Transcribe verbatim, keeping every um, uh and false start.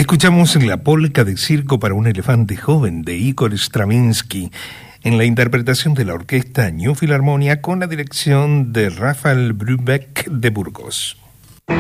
Escuchamos la polca de circo para un elefante joven de Igor Stravinsky en la interpretación de la orquesta New Philharmonia con la dirección de Rafael Brubeck de Burgos.